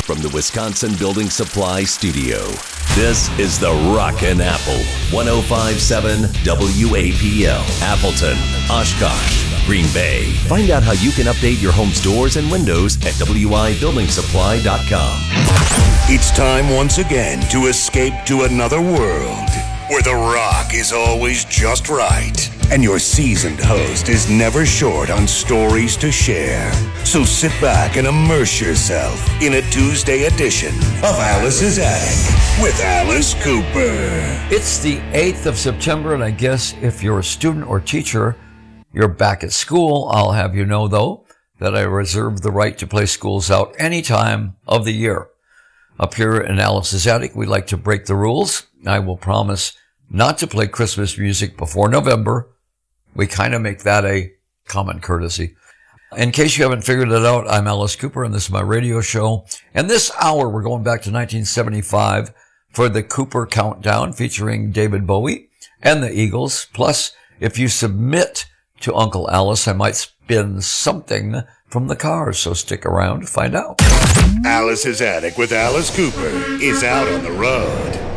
from the Wisconsin Building Supply Studio. This is the Rockin' Apple, 105.7 WAPL, Appleton, Oshkosh, Green Bay. Find out how you can update your home's doors and windows at WIBuildingSupply.com. It's time once again to escape to another world where the rock is always just right and your seasoned host is never short on stories to share. So sit back and immerse yourself in a Tuesday edition of Alice's Attic with Alice Cooper. It's the 8th of September, and I guess if you're a student or teacher, you're back at school. I'll have you know, though, that I reserve the right to play schools out any time of the year. Up here in Alice's Attic, we like to break the rules. I will promise not to play Christmas music before November. We kind of make that a common courtesy. In case you haven't figured it out, I'm Alice Cooper, and this is my radio show. And this hour, we're going back to 1975 for the Cooper Countdown, featuring David Bowie and the Eagles. Plus, if you submit to Uncle Alice, I might spin something from the Cars, so stick around to find out. Alice's Attic with Alice Cooper is out on the road.